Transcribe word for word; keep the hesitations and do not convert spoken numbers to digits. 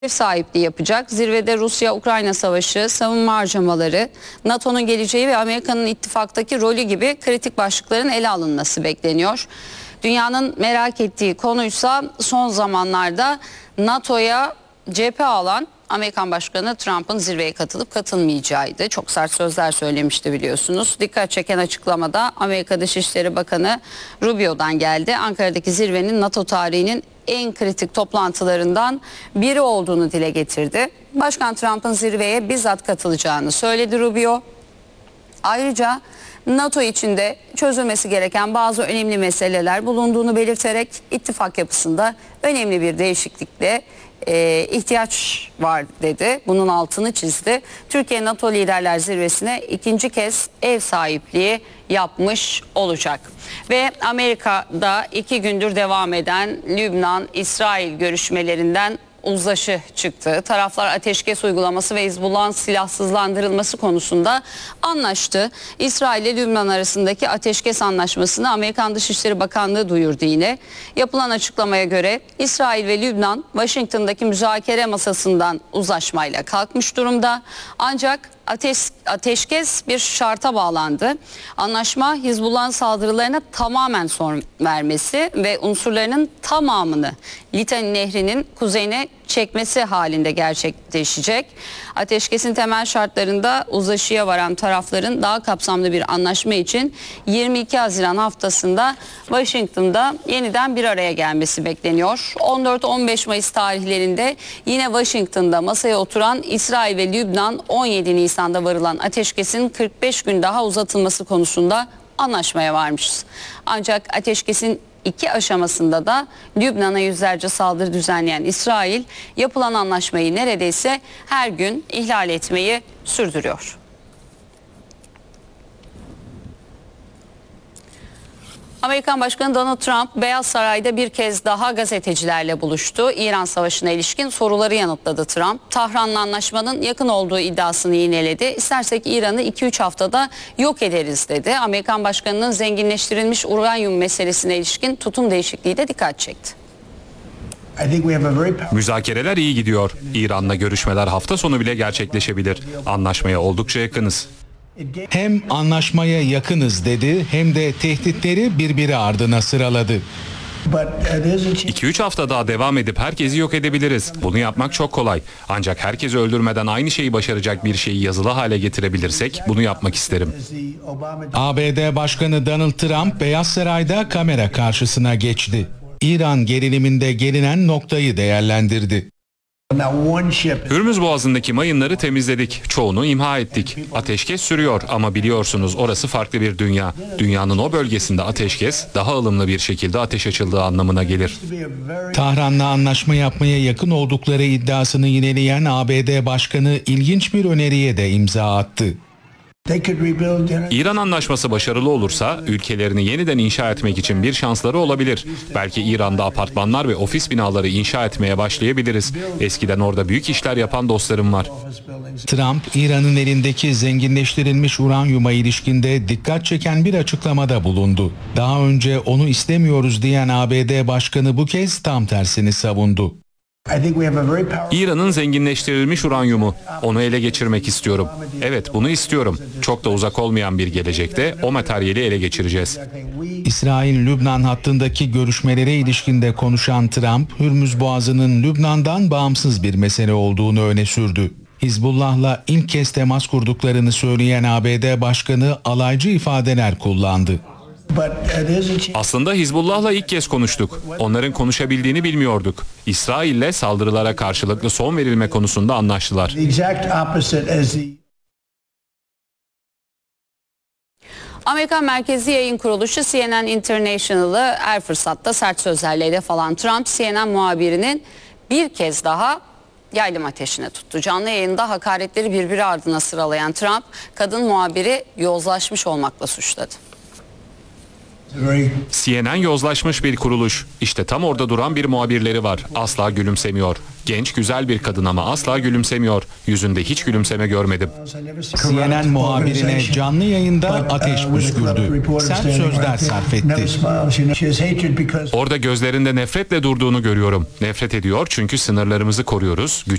Ev sahipliği yapacak. Zirvede Rusya-Ukrayna savaşı, savunma harcamaları, NATO'nun geleceği ve Amerika'nın ittifaktaki rolü gibi kritik başlıkların ele alınması bekleniyor. Dünyanın merak ettiği konuysa son zamanlarda NATO'ya cephe alan Amerikan Başkanı Trump'ın zirveye katılıp katılmayacağıydı. Çok sert sözler söylemişti biliyorsunuz. Dikkat çeken açıklamada Amerika Dışişleri Bakanı Rubio'dan geldi. Ankara'daki zirvenin NATO tarihinin en kritik toplantılarından biri olduğunu dile getirdi. Başkan Trump'ın zirveye bizzat katılacağını söyledi Rubio. Ayrıca NATO içinde çözülmesi gereken bazı önemli meseleler bulunduğunu belirterek ittifak yapısında önemli bir değişiklikle e, ihtiyaç var dedi. Bunun altını çizdi. Türkiye NATO Liderler Zirvesi'ne ikinci kez ev sahipliği yapmış olacak. Ve Amerika'da iki gündür devam eden Lübnan-İsrail görüşmelerinden uzlaşı çıktı. Taraflar ateşkes uygulaması ve Hizbullah'ın silahsızlandırılması konusunda anlaştı. İsrail ile Lübnan arasındaki ateşkes anlaşmasını Amerikan Dışişleri Bakanlığı duyurdu yine. Yapılan açıklamaya göre İsrail ve Lübnan Washington'daki müzakere masasından uzlaşmayla kalkmış durumda. Ancak Ateş, ateşkes bir şarta bağlandı. Anlaşma Hizbullah'ın saldırılarına tamamen son vermesi ve unsurlarının tamamını Litani Nehri'nin kuzeyine çekmesi halinde gerçekleşecek. Ateşkesin temel şartlarında uzlaşıya varan tarafların daha kapsamlı bir anlaşma için yirmi iki Haziran haftasında Washington'da yeniden bir araya gelmesi bekleniyor. on dört on beş Mayıs tarihlerinde yine Washington'da masaya oturan İsrail ve Lübnan on yedi Nisan'da varılan ateşkesin kırk beş gün daha uzatılması konusunda anlaşmaya varmışız. Ancak ateşkesin İki aşamasında da Lübnan'a yüzlerce saldırı düzenleyen İsrail yapılan anlaşmayı neredeyse her gün ihlal etmeyi sürdürüyor. Amerikan Başkanı Donald Trump Beyaz Saray'da bir kez daha gazetecilerle buluştu. İran Savaşı'na ilişkin soruları yanıtladı Trump. Tahran'la anlaşmanın yakın olduğu iddiasını yineledi. İstersek İran'ı iki üç haftada yok ederiz dedi. Amerikan Başkanı'nın zenginleştirilmiş uranyum meselesine ilişkin tutum değişikliği de dikkat çekti. Müzakereler iyi gidiyor. İran'la görüşmeler hafta sonu bile gerçekleşebilir. Anlaşmaya oldukça yakınız. Hem anlaşmaya yakınız dedi hem de tehditleri birbiri ardına sıraladı. iki üç hafta daha devam edip herkesi yok edebiliriz. Bunu yapmak çok kolay. Ancak herkesi öldürmeden aynı şeyi başaracak bir şeyi yazılı hale getirebilirsek bunu yapmak isterim. A B D Başkanı Donald Trump Beyaz Saray'da kamera karşısına geçti. İran geriliminde gelinen noktayı değerlendirdi. Hürmüz Boğazı'ndaki mayınları temizledik. Çoğunu imha ettik. Ateşkes sürüyor ama biliyorsunuz orası farklı bir dünya. Dünyanın o bölgesinde ateşkes daha ılımlı bir şekilde ateş açıldığı anlamına gelir. Tahran'la anlaşma yapmaya yakın oldukları iddiasını yineleyen A B D Başkanı ilginç bir öneriye de imza attı. İran anlaşması başarılı olursa ülkelerini yeniden inşa etmek için bir şansları olabilir. Belki İran'da apartmanlar ve ofis binaları inşa etmeye başlayabiliriz. Eskiden orada büyük işler yapan dostlarım var. Trump, İran'ın elindeki zenginleştirilmiş uranyuma ilişkinde dikkat çeken bir açıklamada bulundu. Daha önce onu istemiyoruz diyen A B D Başkanı bu kez tam tersini savundu. İran'ın zenginleştirilmiş uranyumu. Onu ele geçirmek istiyorum. Evet, bunu istiyorum. Çok da uzak olmayan bir gelecekte o materyali ele geçireceğiz. İsrail-Lübnan hattındaki görüşmelere ilişkinde konuşan Trump, Hürmüz Boğazı'nın Lübnan'dan bağımsız bir mesele olduğunu öne sürdü. Hizbullah'la ilk kez temas kurduklarını söyleyen A B D Başkanı alaycı ifadeler kullandı. Aslında Hizbullah'la ilk kez konuştuk. Onların konuşabildiğini bilmiyorduk. İsrail'le saldırılara karşılıklı son verilme konusunda anlaştılar. Amerikan merkezi yayın kuruluşu C N N International'ı her fırsatta sert sözlerle hedef alan Trump, C N N muhabirinin bir kez daha yaylım ateşine tuttu. Canlı yayında hakaretleri birbiri ardına sıralayan Trump, kadın muhabiri yozlaşmış olmakla suçladı. C N N yozlaşmış bir kuruluş. İşte tam orada duran bir muhabirleri var. Asla gülümsemiyor. Genç, güzel bir kadın ama asla gülümsemiyor. Yüzünde hiç gülümseme görmedim. C N N muhabirine canlı yayında ateş püskürdü. Sert sözler sarf etti. Orada gözlerinde nefretle durduğunu görüyorum. Nefret ediyor çünkü sınırlarımızı koruyoruz,